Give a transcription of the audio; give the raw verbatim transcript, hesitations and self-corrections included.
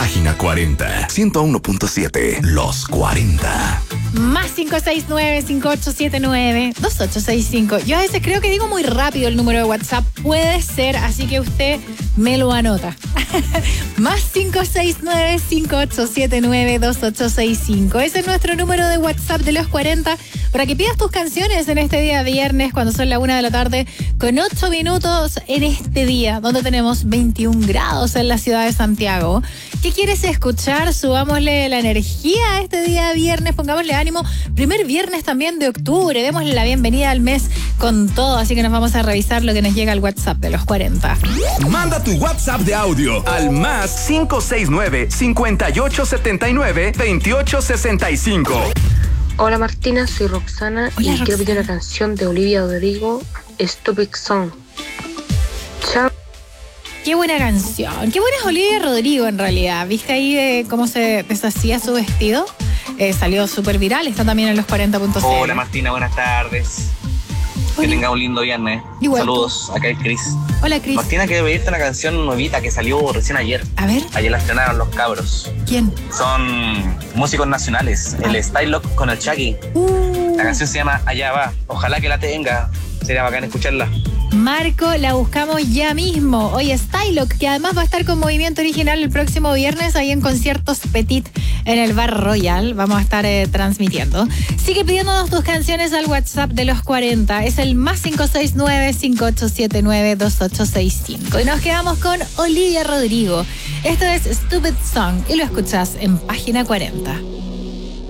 Página cuarenta, ciento uno punto siete, Los cuarenta. Más cinco seis nueve, cinco ocho siete nueve, dos ocho seis cinco. Yo a veces creo que digo muy rápido el número de WhatsApp. Puede ser, así que usted me lo anota. Más cinco seis nueve, cinco ocho siete nueve, dos ocho seis cinco. Ese es nuestro número de WhatsApp de los cuarenta para que pidas tus canciones en este día viernes cuando son la una de la tarde con ocho minutos en este día donde tenemos veintiún grados en la ciudad de Santiago. ¿Qué quieres escuchar? Subámosle la energía a este día viernes, pongámosle ánimo. Primer viernes también de octubre, démosle la bienvenida al mes con todo, así que nos vamos a revisar lo que nos llega al WhatsApp de los cuarenta. Manda tu WhatsApp de audio al más cinco seis nueve, cinco ocho siete nueve, dos ocho seis cinco. Hola Martina, soy Roxana. Hola, y Roxana. quiero pedir la canción de Olivia Rodrigo, Stupid Song. Chao. Qué buena canción. Qué buena es Olivia Rodrigo en realidad. ¿Viste ahí de cómo se deshacía su vestido? Eh, salió súper viral, está también en los cuarenta punto cero. Hola Martina, buenas tardes. Hola. Que tenga un lindo viernes. Igual Saludos, acá es Chris. Hola, Cris. Martina, quiero pedirte una canción nuevita que salió recién ayer. A ver, Ayer la estrenaron Los Cabros. ¿quién? Son músicos nacionales. Ah. El Style Lock con el Chucky. Uh, La canción se llama Allá va. Ojalá que la tenga. Sería bacán escucharla. Marco, la buscamos ya mismo. Oye, Stylock, que además va a estar con Movimiento Original el próximo viernes ahí en Conciertos Petit en el Bar Royal. Vamos a estar eh, transmitiendo. Sigue pidiéndonos tus canciones al WhatsApp de los cuarenta. Es el más cinco seis nueve, cinco ocho siete nueve, dos ocho seis cinco. Y nos quedamos con Olivia Rodrigo. Esto es Stupid Song y lo escuchas en Página cuarenta.